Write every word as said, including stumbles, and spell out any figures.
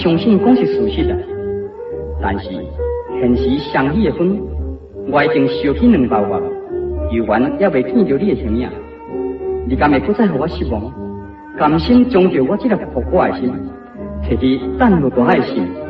相信讲是事实啊。但是现实相依的分，我已经烧起两包月，犹原也未见到你的身影。你敢会搁再互我失望？甘心将着我这粒复我的心，摕伫淡如大海的心？